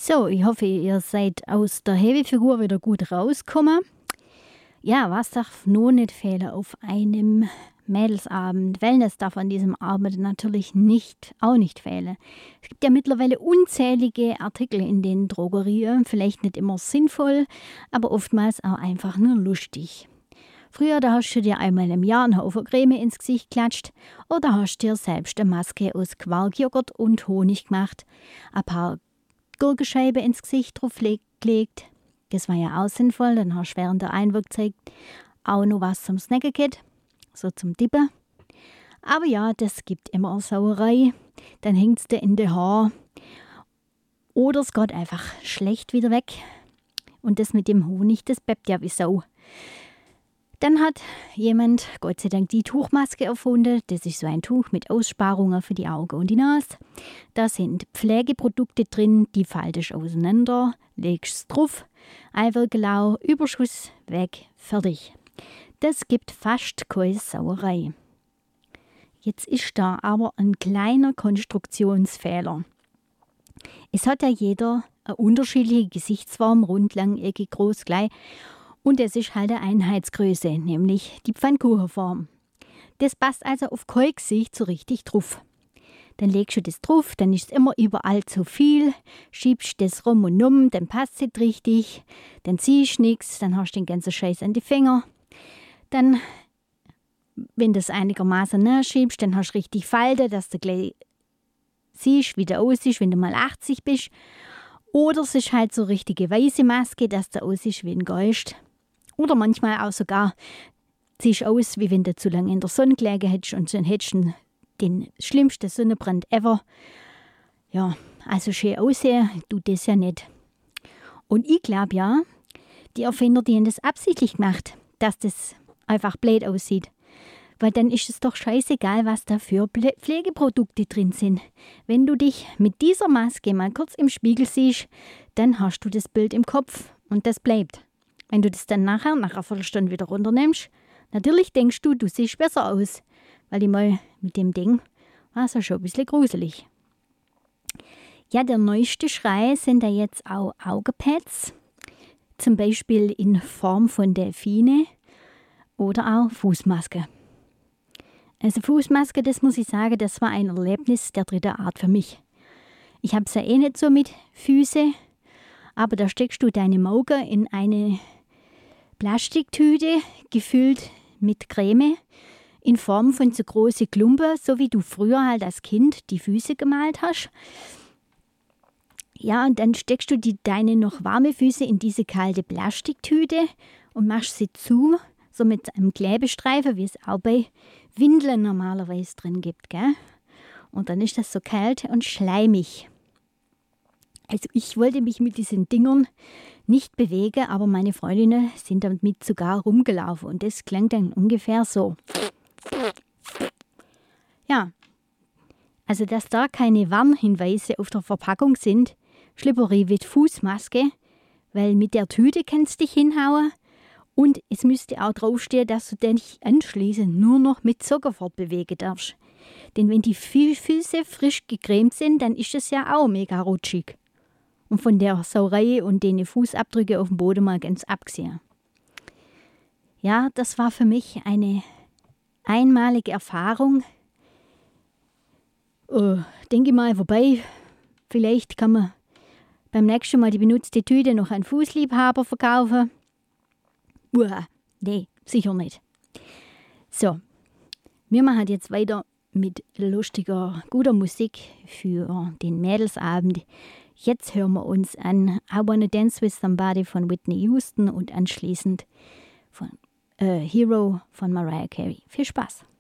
So, ich hoffe, ihr seid aus der Heavy-Figur wieder gut rausgekommen. Ja, was darf nur nicht fehlen auf einem Mädelsabend? Wellness darf an diesem Abend natürlich auch nicht fehlen. Es gibt ja mittlerweile unzählige Artikel in den Drogerien, vielleicht nicht immer sinnvoll, aber oftmals auch einfach nur lustig. Früher, da hast du dir einmal im Jahr einen Haufen Creme ins Gesicht geklatscht oder hast dir selbst eine Maske aus Quarkjoghurt und Honig gemacht, ein paar Gurkenscheiben ins Gesicht drauf gelegt. Das war ja auch sinnvoll, dann hast du während der Einwirkzeit auch noch was zum Snacken gehabt, so zum Dippen. Aber ja, das gibt immer eine Sauerei, dann hängt es dir in den Haaren oder es geht einfach schlecht wieder weg. Und das mit dem Honig, das bleibt ja wie Sau. Dann hat jemand, Gott sei Dank, die Tuchmaske erfunden. Das ist so ein Tuch mit Aussparungen für die Augen und die Nase. Da sind Pflegeprodukte drin, die faltest auseinander, legst es drauf, Eiwirkelau, Überschuss, weg, fertig. Das gibt fast keine Sauerei. Jetzt ist da aber ein kleiner Konstruktionsfehler. Es hat ja jeder eine unterschiedliche Gesichtsform, rund, lang, eckig, groß, klein. Und es ist halt eine Einheitsgröße, nämlich die Pfannkuchenform. Das passt also auf kein Gesicht so richtig drauf. Dann legst du das drauf, dann ist es immer überall zu viel, schiebst das rum und um, dann passt es nicht richtig, dann ziehst du nichts, dann hast du den ganzen Scheiß an die Finger. Dann, wenn du das einigermaßen nachschiebst, dann hast du richtig Falten, dass du gleich siehst, wie du aussiehst, wenn du mal 80 bist. Oder es ist halt so eine richtige weiße Maske, dass du aussiehst wie ein Geist. Oder manchmal auch sogar siehst aus, wie wenn du zu lange in der Sonne gelegen hättest und dann hättest du den schlimmsten Sonnenbrand ever. Ja, also schön aussehen tut das ja nicht. Und ich glaube ja, die Erfinder, die haben das absichtlich gemacht, dass das einfach blöd aussieht. Weil dann ist es doch scheißegal, was da für Pflegeprodukte drin sind. Wenn du dich mit dieser Maske mal kurz im Spiegel siehst, dann hast du das Bild im Kopf und das bleibt. Wenn du das dann nach einer Viertelstunde wieder runternimmst, natürlich denkst du, du siehst besser aus. Weil ich mal mit dem Ding war es ja schon ein bisschen gruselig. Ja, der neueste Schrei sind da jetzt auch Augenpads. Zum Beispiel in Form von Delfine oder auch Fußmaske. Also Fußmaske, das muss ich sagen, das war ein Erlebnis der dritten Art für mich. Ich habe es ja eh nicht so mit Füße, aber da steckst du deine Augen in eine Plastiktüte, gefüllt mit Creme, in Form von so großen Klumpen, so wie du früher halt als Kind die Füße gemalt hast. Ja, und dann steckst du deine noch warme Füße in diese kalte Plastiktüte und machst sie zu, so mit einem Klebestreifen, wie es auch bei Windeln normalerweise drin gibt, gell? Und dann ist das so kalt und schleimig. Also ich wollte mich mit diesen Dingern nicht bewegen, aber meine Freundinnen sind damit sogar rumgelaufen und das klang dann ungefähr so. Ja, also dass da keine Warnhinweise auf der Verpackung sind, schlipperi wie die Fußmaske, weil mit der Tüte kannst du dich hinhauen. Und es müsste auch draufstehen, dass du dich anschließend nur noch mit Socken fortbewegen darfst. Denn wenn die Füße frisch gecremt sind, dann ist es ja auch mega rutschig. Und von der Sauerei und den Fußabdrücke auf dem Boden mal ganz abgesehen. Ja, das war für mich eine einmalige Erfahrung. Denke mal, wobei, vielleicht kann man beim nächsten Mal die benutzte Tüte noch an Fußliebhaber verkaufen. Nee, sicher nicht. So, wir machen jetzt weiter mit lustiger, guter Musik für den Mädelsabend. Jetzt hören wir uns an I Wanna Dance With Somebody von Whitney Houston und anschließend von Hero von Mariah Carey. Viel Spaß!